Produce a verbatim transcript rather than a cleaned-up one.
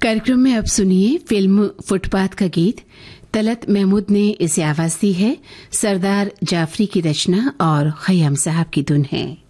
कार्यक्रम में अब सुनिए फिल्म फुटपाथ का गीत। तलत महमूद ने इसे आवाज दी है। सरदार जाफरी की रचना और खयाम साहब की धुन है।